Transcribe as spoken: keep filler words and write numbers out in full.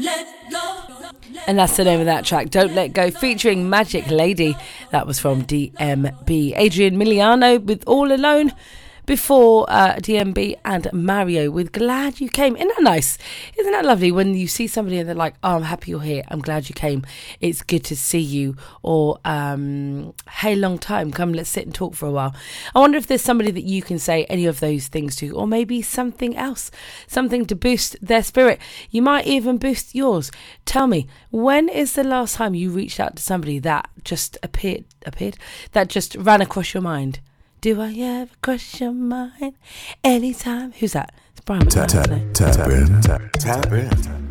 And that's the name of that track, Don't Let Go, featuring Magic Lady. That was from D M B. Adrian Miliano with All Alone. Before uh, D M B and Mario with Glad You Came. Isn't that nice? Isn't that lovely when you see somebody and they're like, oh, I'm happy you're here. I'm glad you came. It's good to see you. Or, um, hey, long time. Come, let's sit and talk for a while. I wonder if there's somebody that you can say any of those things to, or maybe something else, something to boost their spirit. You might even boost yours. Tell me, when is the last time you reached out to somebody that just appeared, appeared, that just ran across your mind? Do I ever cross your mind anytime? Who's that? It's Brian McKnight. Tap, tap, tap in. Tap, tap in.